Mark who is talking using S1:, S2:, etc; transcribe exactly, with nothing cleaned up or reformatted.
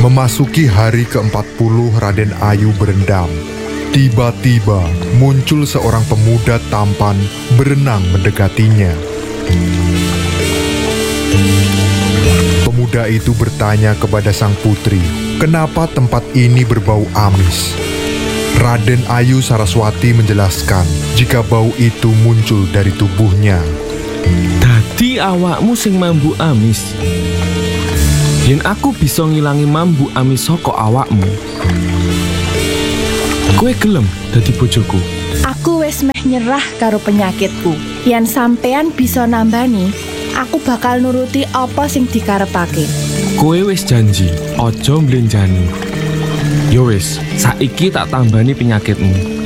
S1: Memasuki hari keempat puluh Raden Ayu berendam. Tiba-tiba muncul seorang pemuda tampan berenang mendekatinya. Pemuda itu bertanya kepada sang putri, kenapa tempat ini berbau amis? Raden Ayu Saraswati menjelaskan jika bau itu muncul dari tubuhnya.
S2: Dadi awakmu sing mambu amis. Yen aku bisa ngilangi mambu amis saka awakmu, kowe gelem dadi bojoku?
S3: Aku wis meh nyerah karo penyakitku. Yen sampean bisa nambani, aku bakal nuruti apa sing dikarepake.
S2: Kowe wis janji, aja mblenjani. Ya wis, saiki tak tambani penyakitmu.